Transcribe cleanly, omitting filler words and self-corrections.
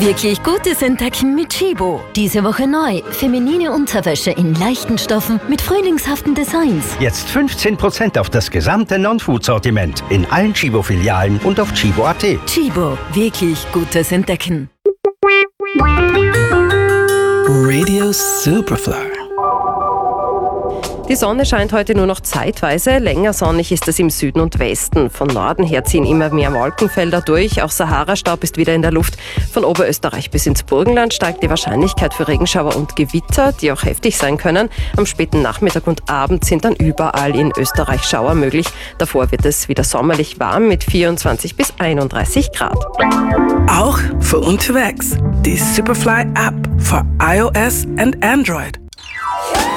Wirklich gutes Entdecken mit Chibo. Diese Woche neu. Feminine Unterwäsche in leichten Stoffen mit frühlingshaften Designs. Jetzt 15% auf das gesamte Non-Food-Sortiment in allen Chibo-Filialen und auf chibo.at. Chibo. Wirklich gutes Entdecken. Radio Superfly. Die Sonne scheint heute nur noch zeitweise. Länger sonnig ist es im Süden und Westen. Von Norden her ziehen immer mehr Wolkenfelder durch. Auch Sahara-Staub ist wieder in der Luft. Von Oberösterreich bis ins Burgenland steigt die Wahrscheinlichkeit für Regenschauer und Gewitter, die auch heftig sein können. Am späten Nachmittag und Abend sind dann überall in Österreich Schauer möglich. Davor wird es wieder sommerlich warm mit 24 bis 31 Grad. Auch für unterwegs. Die Superfly App für iOS und Android.